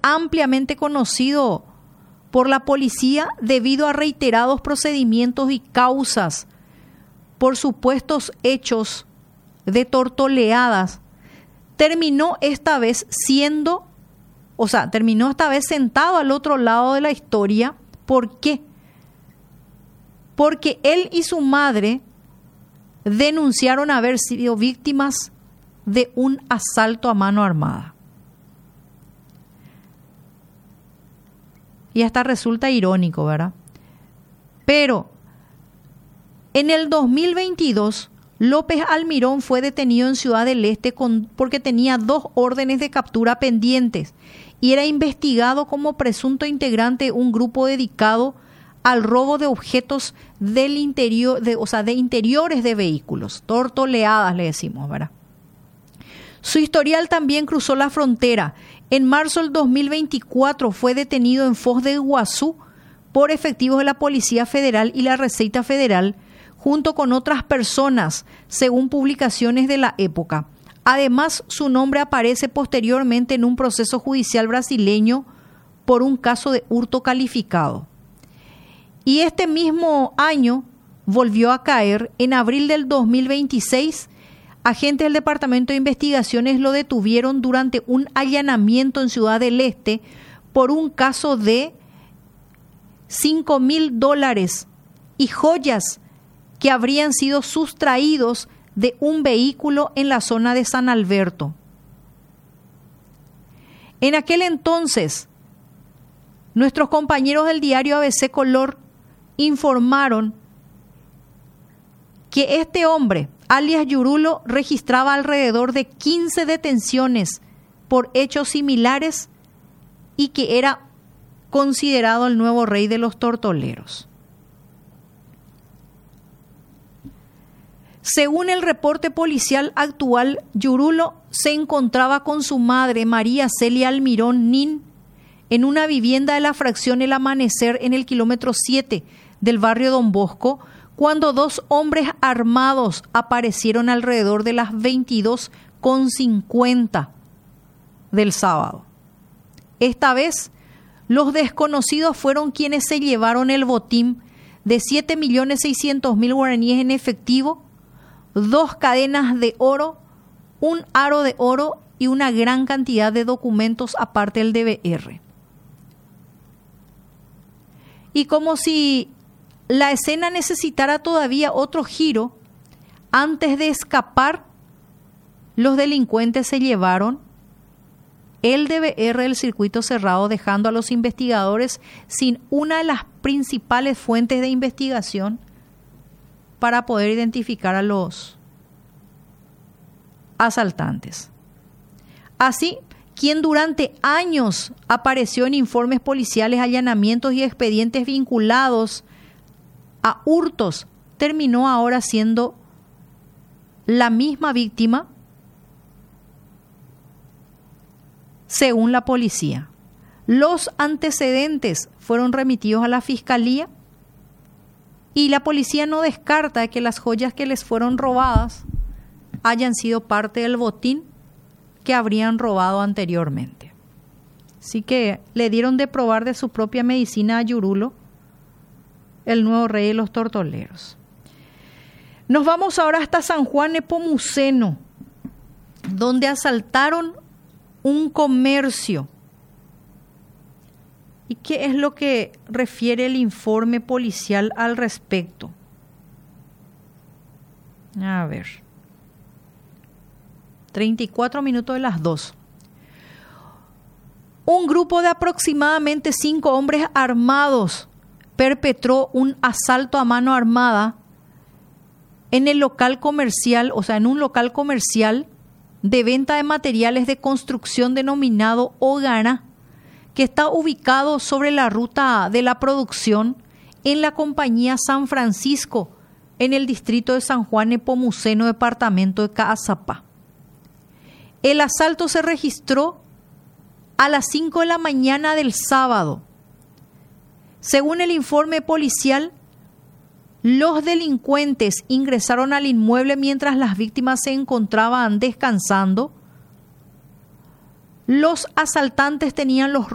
ampliamente conocido por la policía debido a reiterados procedimientos y causas por supuestos hechos de tortoleadas, terminó esta vez sentado al otro lado de la historia. ¿Por qué? Porque él y su madre denunciaron haber sido víctimas de un asalto a mano armada. Y hasta resulta irónico, ¿verdad? Pero en el 2022, López Almirón fue detenido en Ciudad del Este porque tenía 2 órdenes de captura pendientes y era investigado como presunto integrante de un grupo dedicado al robo de objetos del interior, de interiores de vehículos, tortoleadas le decimos, ¿verdad? Su historial también cruzó la frontera. En marzo del 2024 fue detenido en Foz de Iguazú por efectivos de la Policía Federal y la Receita Federal, junto con otras personas, según publicaciones de la época. Además, su nombre aparece posteriormente en un proceso judicial brasileño por un caso de hurto calificado. Y este mismo año volvió a caer. En abril del 2026, agentes del Departamento de Investigaciones lo detuvieron durante un allanamiento en Ciudad del Este por un caso de $5,000 y joyas que habrían sido sustraídos de un vehículo en la zona de San Alberto. En aquel entonces, nuestros compañeros del diario ABC Color informaron que este hombre, alias Yurulo, registraba alrededor de 15 detenciones por hechos similares y que era considerado el nuevo rey de los tortoleros. Según el reporte policial actual, Yurulo se encontraba con su madre, María Celia Almirón Nin, en una vivienda de la fracción El Amanecer en el kilómetro 7 del barrio Don Bosco, cuando 2 hombres armados aparecieron alrededor de las 22:50 del sábado. Esta vez, los desconocidos fueron quienes se llevaron el botín de 7.600.000 guaraníes en efectivo, 2 cadenas de oro, un aro de oro y una gran cantidad de documentos aparte del DVR. Y como si la escena necesitara todavía otro giro, antes de escapar, los delincuentes se llevaron el DVR del circuito cerrado, dejando a los investigadores sin una de las principales fuentes de investigación para poder identificar a los asaltantes. Así, quien durante años apareció en informes policiales, allanamientos y expedientes vinculados a hurtos, terminó ahora siendo la misma víctima, según la policía. Los antecedentes fueron remitidos a la fiscalía y la policía no descarta que las joyas que les fueron robadas hayan sido parte del botín que habrían robado anteriormente. Así que le dieron de probar de su propia medicina a Yurulo, el nuevo rey de los tortoleros. Nos vamos ahora hasta San Juan Nepomuceno, donde asaltaron un comercio. ¿Y qué es lo que refiere el informe policial al respecto? A ver. 34 minutos de las 2. Un grupo de aproximadamente 5 hombres armados perpetró un asalto a mano armada en el local comercial, en un local comercial de venta de materiales de construcción denominado Ogana, que está ubicado sobre la ruta de la producción en la compañía San Francisco, en el distrito de San Juan Nepomuceno, departamento de Caazapá. El asalto se registró a las 5 de la mañana del sábado. Según el informe policial, los delincuentes ingresaron al inmueble mientras las víctimas se encontraban descansando. Los asaltantes tenían los